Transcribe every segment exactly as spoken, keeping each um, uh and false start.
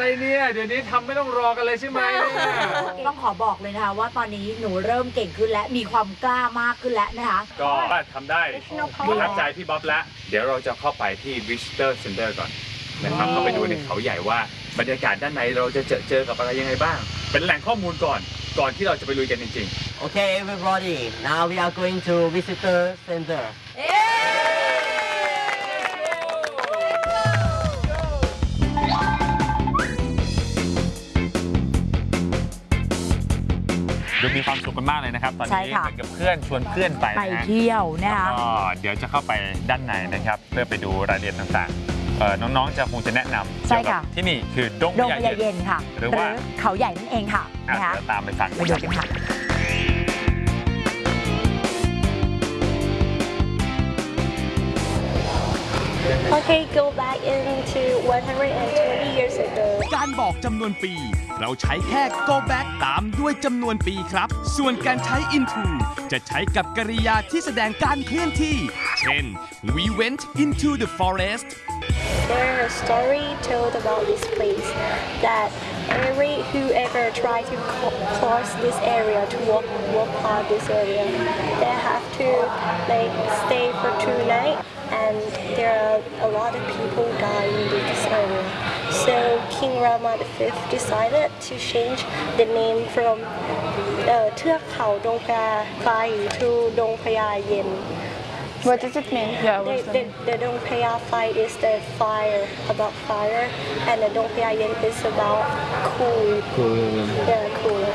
อะไรเนี่ยเดี๋ยวนี้ทำไม่ต้องรอกันเลยใช่ไหมต้องขอบอกเลยนะคะว่าตอนนี้หนูเริ่มเก่งขึ้นและมีความกล้ามากขึ้นแล้วนะคะก็ทำได้ประทับใจพี่บ๊อบแล้วเดี๋ยวเราจะเข้าไปที่ Visitor Center ก่อนนะครับเข้าไปดูในเขาใหญ่ว่าบรรยากาศด้านในเราจะเจอเจอกับอะไรยังไงบ้างเป็นแหล่งข้อมูลก่อนก่อนที่เราจะไปลุยกันจริงๆ Okay, everybody. Now we are going to Visitor Center. ดูมีความสุขกันมากเลยนะครับตอนนี้เหมือนกับเพื่อนชวนเพื่อนไปไปเที่ยวนะคะก็เดี๋ยวจะเข้าไปด้านในนะครับเพื่อไปดูรายละเอียดต่างๆน้องๆจะคงจะแนะนำเกี่ยวกับที่นี่คือดงพญาเย็นค่ะหรือว่าเขาใหญ่นั่นเองค่ะนะคะเดี๋ยวตามไปฟังไปดูกันค่ะ Okay, go back into one hundred twenty years ago. การบอกจำนวนปีเราใช้แค่ go back ตามด้วยจำนวนปีครับส่วนการใช้ into จะใช้กับกริยาที่แสดงการเคลื่อนที่เช่น we went into the forest There is a story told about this place that every whoever try to cross this area to walk walk past this area, they have to like stay for two nights, and there are a lot of people dying in this area. So King Rama the Fifth decided to change the name from uh, เทือกเขาดงพญาไฟ to ดงพญาเย็น. What does it mean? Yeah, the, the, the Dong Phaya fight is the fire, about fire, and the Dong Phaya Yen is about cool. Cool. Yeah, cool.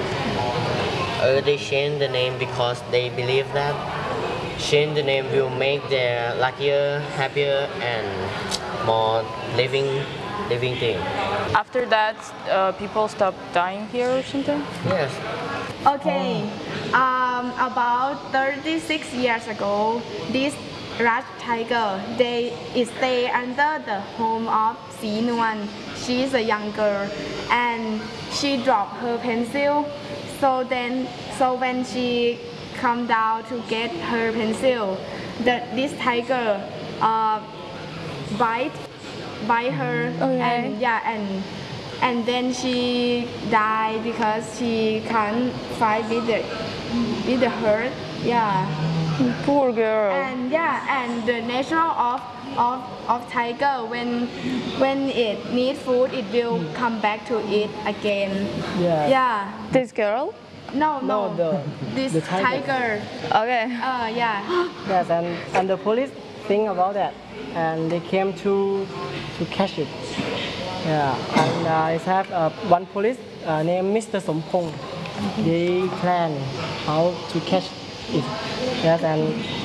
Uh, they changed the name because they believe that change the name will make them luckier, happier, and more living, living thing. After that, uh, people stop dying here or something? Yes. Okay, um, about thirty-six years ago, this rat tiger, they stay under the home of Si Nuan. She's a young girl, and she dropped her pencil. So then, so when she come down to get her pencil, the, this tiger uh, bite, bite her, okay. and yeah, and. And then she died because she can't fight with the with the hurt. Yeah. Poor girl. And yeah, and the nature of of of tiger when when it need food, it will come back to eat again. Yeah. Yeah. This girl? No, no. No, the, this the tiger. tiger. Okay. Uh, yeah. Yes, and, and the police think about that, and they came to to catch it. Yeah, and uh, I have uh, one police uh, named Mister Sompong. They plan how to catch it. Yes, and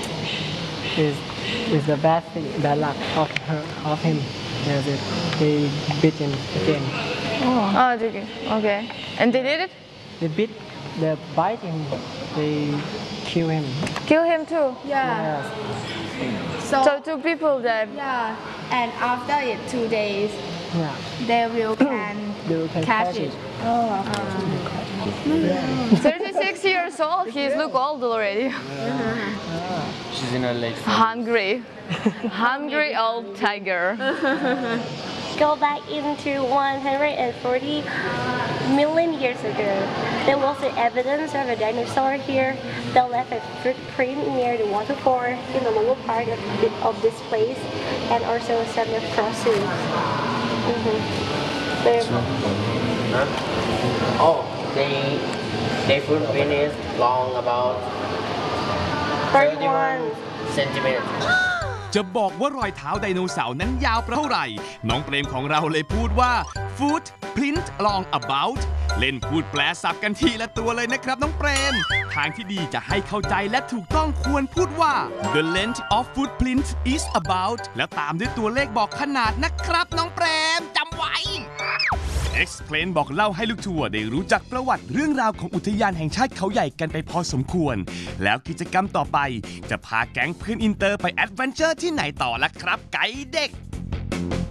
is is the bad thing, bad luck of her, of him. Yes, it, they beat him again. Oh, oh okay. okay. And they did it? They beat, they bite him. They kill him. Kill him too? Yeah. Yes. So, So two people died. yeah, and after it two days, Yeah. they will can They can catch catch it. it. thirty-six years old, he's look old already. She's in her late. Hungry. Hungry old tiger. Go back into one hundred forty million years ago. There was the evidence of a dinosaur here that left a footprint near the waterfall in the lower part of, the, of this place, and also some fossils. Mm-hmm. Oh, they they footprint is long about thirty-one centimeters. จะบอกว่ารอยเท้าไดโนเสาร์นั้นยาวเท่าไหร่น้องเปรมของเราเลยพูดว่า footprint long about เล่นพูดแปลศัพท์กันทีละตัวเลยนะครับน้องเปรมทางที่ดีจะให้เข้าใจและถูกต้องควรพูดว่า the length of footprint is about แล้วตามด้วยตัวเลขบอกขนาดนะครับน้องเปรมจำไว้ Explain บอกเล่าให้ลูกทัวร์ได้รู้จักประวัติเรื่องราวของอุทยานแห่งชาติเขาใหญ่กันไปพอสมควรแล้วกิจกรรมต่อไปจะพาแก๊งเพื่อนอินเตอร์ไปแอดเวนเจอร์ที่ไหนต่อล่ะครับไกด์เด็ก